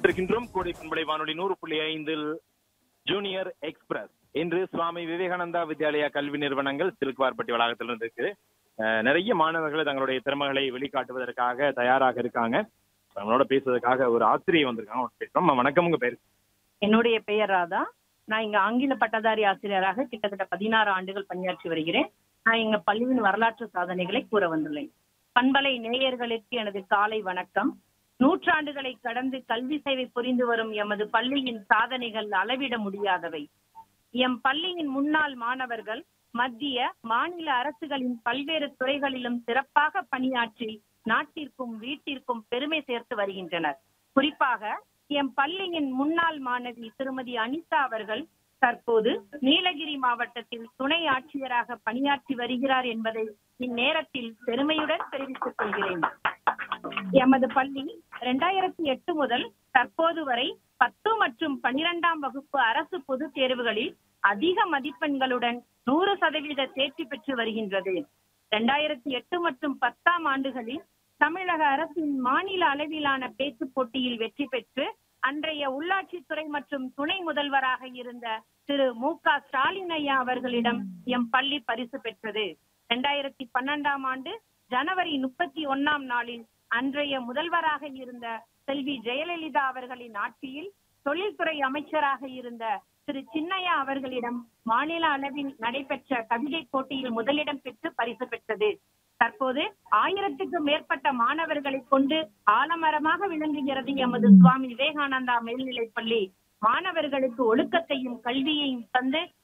இருக்கின்றோம் கோடை பண்பலை வானொலி 100.5 ஜூனியர் எக்ஸ்பிரஸ். இன்று சுவாமி விவேகானந்தா வித்யாலயா கல்வி நிறுவனங்கள் சிலுக்குவார்பட்டி வளாகத்தில் இருக்கு. நிறைய மாணவர்கள் தங்களுடைய திறமைகளை வெளிக்காட்டுவதற்காக தயாராக இருக்காங்க. நம்மளோட பேசுவதற்காக ஒரு ஆசிரியர் வந்திருக்காங்க. பேசுறோம். வணக்கம், உங்க பேர்? என்னுடைய பெயர் ராதா. நான் இங்க ஆங்கில பட்டதாரி ஆசிரியராக கிட்டத்தட்ட 16 ஆண்டுகள் பணியாற்றி வருகிறேன். நான் எங்க பள்ளியின் வரலாற்று சாதனைகளை கூற வந்துள்ளேன். பண்பலை நேயர்களுக்கு எனது காலை வணக்கம். நூற்றாண்டுகளை கடந்து கல்வி சேவை புரிந்து வரும் எமது பள்ளியின் சாதனைகள் அளவிட முடியாதவை. எம் பள்ளியின் முன்னாள் மாணவர்கள் மத்திய மாநில அரசுகளின் பல்வேறு துறைகளிலும் சிறப்பாக பணியாற்றி நாட்டிற்கும் வீட்டிற்கும் பெருமை சேர்த்து வருகின்றனர். குறிப்பாக எம் பள்ளியின் முன்னாள் மாணவி திருமதி அனிதா அவர்கள் தற்போது நீலகிரி மாவட்டத்தில் துணை ஆட்சியராக பணியாற்றி வருகிறார் என்பதை இந்நேரத்தில் பெருமையுடன் தெரிவித்துக் கொள்கிறேன். எமது பள்ளி 2008 முதல் தற்போது வரை 10 மற்றும் 12ஆம் வகுப்பு அரசு பொதுத் தேர்வுகளில் அதிக மதிப்பெண்களுடன் 100% தேர்ச்சி பெற்று வருகின்றது. 2008 மற்றும் 10ஆம் ஆண்டுகளில் தமிழக அரசின் மாநில அளவிலான பேச்சு போட்டியில் வெற்றி பெற்று அன்றைய உள்ளாட்சித்துறை மற்றும் துணை முதல்வராக இருந்த திரு மு.க. ஸ்டாலின் ஐயா அவர்களிடம் எம் பள்ளி பரிசு பெற்றது. 2012ஆம் ஆண்டு ஜனவரி 31ஆம் நாளில் அன்றைய முதல்வராக இருந்த செல்வி ஜெயலலிதா அவர்களின் ஆட்சியில் தொழில்துறை அமைச்சராக இருந்த திரு சின்னையா அவர்களிடம் மாநில அளவில் நடைபெற்ற கவிதை போட்டியில் முதலிடம் பெற்று பரிசு பெற்றது. தற்போது 1000க்கும் மேற்பட்ட மாணவர்களை கொண்டு ஆலமரமாக விளங்குகிறது எமது சுவாமி விவேகானந்தா மேல்நிலைப் பள்ளி. மாணவர்களுக்கு ஒழுக்கத்தையும் கல்வியையும் தந்து